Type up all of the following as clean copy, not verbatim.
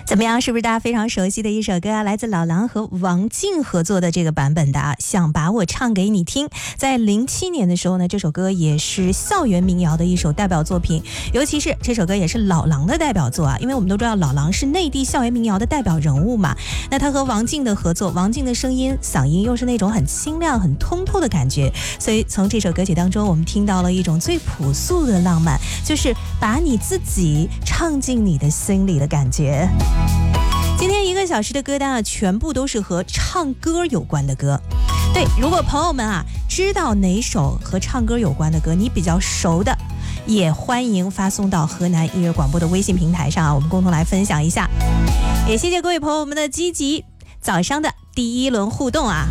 怎么样？是不是大家非常熟悉的一首歌啊？来自老狼和王静合作的这个版本的啊，想把我唱给你听。在07年的时候呢，这首歌也是校园民谣的一首代表作品，尤其是这首歌也是老狼的代表作啊，因为我们都知道老狼是内地校园民谣的代表人物嘛。那他和王静的合作，王静的声音嗓音又是那种很清亮、很通透的感觉，所以从这首歌曲当中，我们听到了一种最朴素的浪漫，就是把你自己唱进你的心里的感觉。今天1个小时的歌单啊，全部都是和唱歌有关的歌。对，如果朋友们啊知道哪首和唱歌有关的歌，你比较熟的，也欢迎发送到河南音乐广播的微信平台上啊，我们共同来分享一下。也谢谢各位朋友们的积极早上的第1轮互动啊。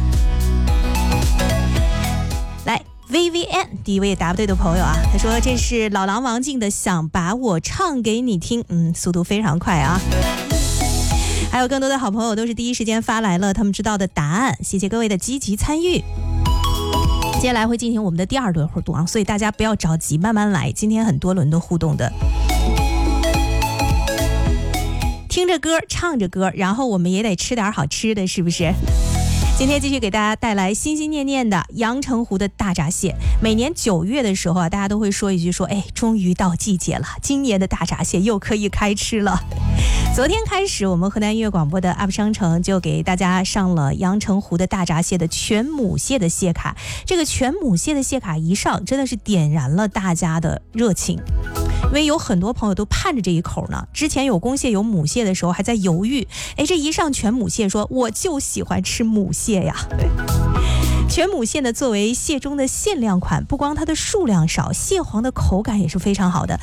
来VVN 第一位答对的朋友啊，他说这是老狼王静的想把我唱给你听，速度非常快啊。还有更多的好朋友都是第一时间发来了他们知道的答案，谢谢各位的积极参与。接下来会进行我们的第2轮互动啊，所以大家不要着急，慢慢来。今天很多轮的互动的，听着歌唱着歌，然后我们也得吃点好吃的，是不是？今天继续给大家带来心心念念的阳澄湖的大闸蟹。每年9月的时候啊，大家都会说一句说，终于到季节了，今年的大闸蟹又可以开吃了。昨天开始，我们河南音乐广播的 App 商城就给大家上了阳澄湖的大闸蟹的全母蟹的蟹卡。这个全母蟹的蟹卡一上，真的是点燃了大家的热情。因为有很多朋友都盼着这一口呢，之前有公蟹有母蟹的时候还在犹豫，这一上全母蟹说我就喜欢吃母蟹呀。全母蟹呢，作为蟹中的限量款，不光它的数量少，蟹黄的口感也是非常好的。